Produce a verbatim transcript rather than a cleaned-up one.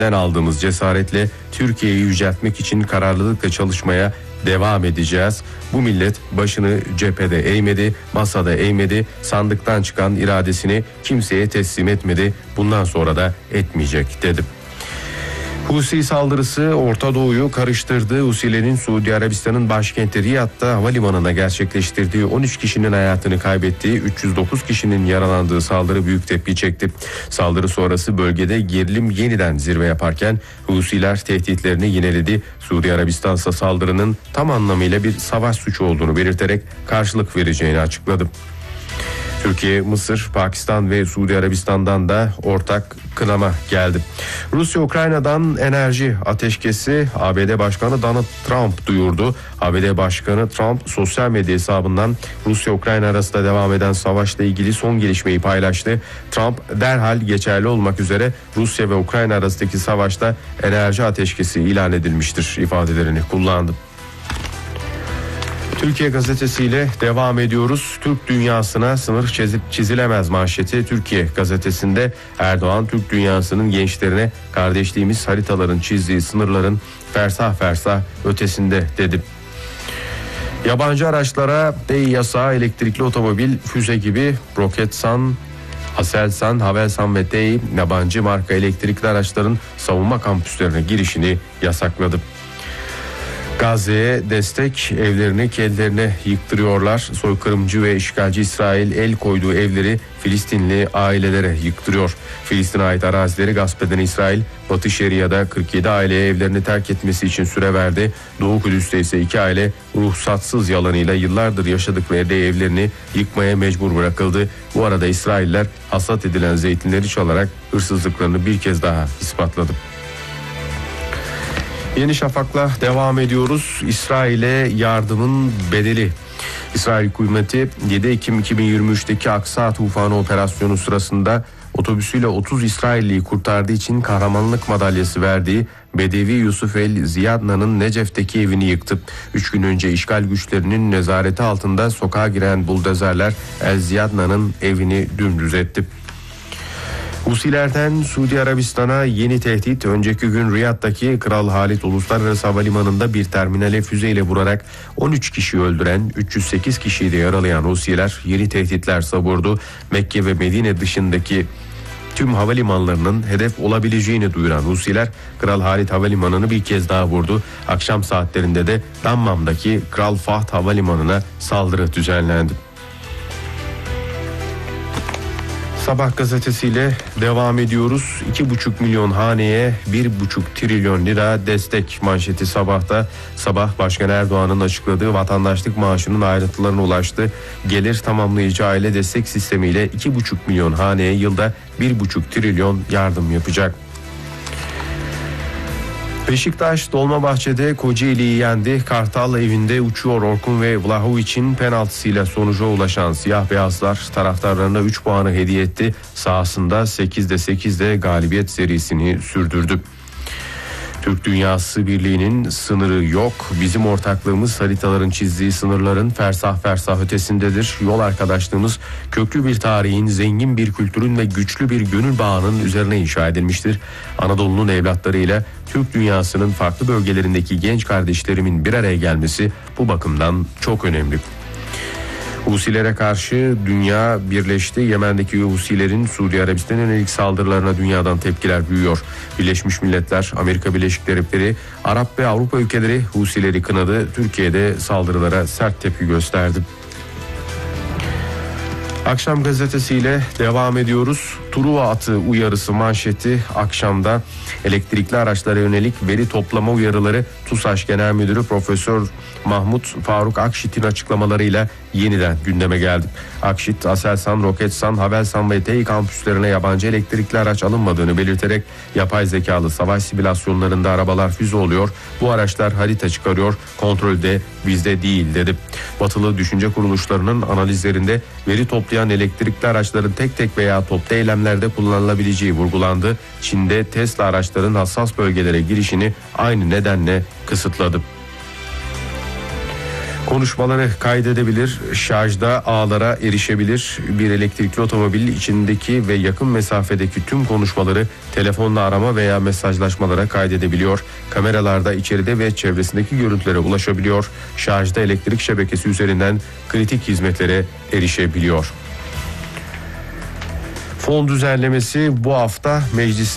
aldığımız cesaretle Türkiye'yi yüceltmek için kararlılıkla çalışmaya devam edeceğiz. Bu millet başını cephede eğmedi, masada eğmedi, sandıktan çıkan iradesini kimseye teslim etmedi. Bundan sonra da etmeyecek dedim. Husi saldırısı Orta Doğu'yu karıştırdı. Husilerin Suudi Arabistan'ın başkenti Riyad'da havalimanına gerçekleştirdiği on üç kişinin hayatını kaybettiği, üç yüz dokuz kişinin yaralandığı saldırı büyük tepki çekti. Saldırı sonrası bölgede gerilim yeniden zirve yaparken Husiler tehditlerini yineledi. Suudi Arabistan ise saldırının tam anlamıyla bir savaş suçu olduğunu belirterek karşılık vereceğini açıkladı. Türkiye, Mısır, Pakistan ve Suudi Arabistan'dan da ortak kınama geldi. Rusya Ukrayna'dan enerji ateşkesi A B D Başkanı Donald Trump duyurdu. A B D Başkanı Trump sosyal medya hesabından Rusya Ukrayna arasında devam eden savaşla ilgili son gelişmeyi paylaştı. Trump derhal geçerli olmak üzere Rusya ve Ukrayna arasındaki savaşta enerji ateşkesi ilan edilmiştir ifadelerini kullandı. Türkiye gazetesiyle devam ediyoruz. Türk dünyasına sınır çizip çizilemez manşeti Türkiye gazetesinde. Erdoğan Türk dünyasının gençlerine kardeşliğimiz haritaların çizdiği sınırların fersah fersah ötesinde dedi. Yabancı araçlara bey yasağı, elektrikli otomobil, füze gibi Roketsan, Aselsan, Havelsan ve T İ yabancı marka elektrikli araçların savunma kampüslerine girişini yasakladı. Gazze'ye destek, evlerini kendilerine yıktırıyorlar. Soykırımcı ve işgalci İsrail el koyduğu evleri Filistinli ailelere yıktırıyor. Filistin'e ait arazileri gasp eden İsrail, Batı Şeria'da kırk yedi aileye evlerini terk etmesi için süre verdi. Doğu Kudüs'te ise iki aile ruhsatsız yalanıyla yıllardır yaşadıkları evlerini yıkmaya mecbur bırakıldı. Bu arada İsrailler hasat edilen zeytinleri çalarak hırsızlıklarını bir kez daha ispatladı. Yeni Şafak'la devam ediyoruz. İsrail'e yardımın bedeli. İsrail hükümeti yedi Ekim iki bin yirmi üçteki Aksa Tufanı operasyonu sırasında otobüsüyle otuz İsrailliyi kurtardığı için kahramanlık madalyası verdiği Bedevi Yusuf El Ziyadna'nın Necef'teki evini yıktı. Üç gün önce işgal güçlerinin nezareti altında sokağa giren buldozerler El Ziyadna'nın evini dümdüz etti. Husilerden Suudi Arabistan'a yeni tehdit. Önceki gün Riyad'daki Kral Halid Uluslararası Havalimanı'nda bir terminale füzeyle vurarak on üç kişiyi öldüren, üç yüz sekiz kişiyi de yaralayan Husiler yeni tehditler savurdu. Mekke ve Medine dışındaki tüm havalimanlarının hedef olabileceğini duyuran Husiler Kral Halid Havalimanı'nı bir kez daha vurdu. Akşam saatlerinde de Dammam'daki Kral Fahd Havalimanı'na saldırı düzenlendi. Sabah gazetesiyle devam ediyoruz. iki buçuk milyon haneye bir buçuk trilyon lira destek manşeti Sabah'ta. Sabah Başkan Erdoğan'ın açıkladığı vatandaşlık maaşının ayrıntılarına ulaştı. Gelir tamamlayıcı aile destek sistemiyle iki buçuk milyon haneye yılda bir buçuk trilyon yardım yapacak. Beşiktaş Dolmabahçe'de Kocaeli'yi yendi. Kartal evinde uçuyor Orkun ve Vlahovic'in penaltısıyla sonuca ulaşan siyah beyazlar taraftarlarına üç puanı hediye etti. Sahasında sekizde sekizde galibiyet serisini sürdürdü. Türk Dünyası Birliği'nin sınırı yok. Bizim ortaklığımız haritaların çizdiği sınırların fersah fersah ötesindedir. Yol arkadaşlığımız köklü bir tarihin, zengin bir kültürün ve güçlü bir gönül bağının üzerine inşa edilmiştir. Anadolu'nun evlatlarıyla Türk dünyasının farklı bölgelerindeki genç kardeşlerimin bir araya gelmesi bu bakımdan çok önemli. Husilere karşı dünya birleşti. Yemen'deki Husilerin Suudi Arabistan'a yönelik saldırılarına dünyadan tepkiler büyüyor. Birleşmiş Milletler, Amerika Birleşik Devletleri, Arap ve Avrupa ülkeleri Husileri kınadı. Türkiye'de saldırılara sert tepki gösterdi. Akşam gazetesiyle devam ediyoruz. Truva atı uyarısı manşeti akşamda. Elektrikli araçlara yönelik veri toplama uyarıları TUSAŞ Genel Müdürü Profesör Mahmut Faruk Akşit'in açıklamalarıyla yeniden gündeme geldi. Akşit, Aselsan, Roketsan, Havelsan ve T İ kampüslerine yabancı elektrikli araç alınmadığını belirterek yapay zekalı savaş simülasyonlarında arabalar füze oluyor. Bu araçlar harita çıkarıyor, kontrolde bizde değil dedi. Batılı düşünce kuruluşlarının analizlerinde veri toplayan elektrikli araçların tek tek veya toplu eylemlerde kullanılabileceği vurgulandı. Çin'de Tesla araçların hassas bölgelere girişini aynı nedenle kısıtladı. Konuşmaları kaydedebilir, şarjda ağlara erişebilir. Bir elektrikli otomobil içindeki ve yakın mesafedeki tüm konuşmaları telefonla arama veya mesajlaşmalara kaydedebiliyor. Kameralarda içeride ve çevresindeki görüntülere ulaşabiliyor. Şarjda elektrik şebekesi üzerinden kritik hizmetlere erişebiliyor. Fon düzenlemesi bu hafta meclis